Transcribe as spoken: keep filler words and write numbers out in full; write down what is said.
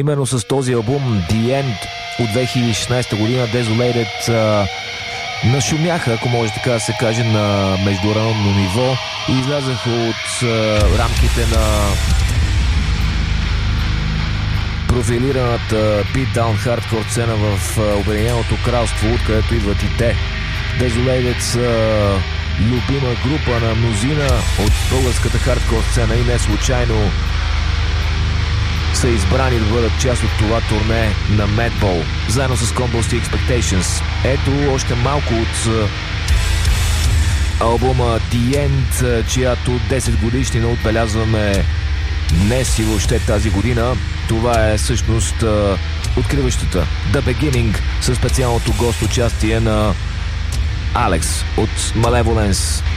Именно с този албум The End от две хиляди и шестнадесета година Desolated а, нашумяха, ако може така да се каже, на международно ниво и излязаха от а, рамките на профилираната beatdown хардкор сцена в а, Обединеното кралство, откъдето идват и те. Desolated са любима група на мнозина от българската хардкор сцена и не случайно са избрани да бъдат част от това турне на Madball, заедно с Compulsive Expectations. Ето още малко от албума The End, чиято десет годишнина отбелязваме днес и въобще тази година. Това е всъщност откриващата The Beginning със специалното гост участие на Алекс от Malevolence.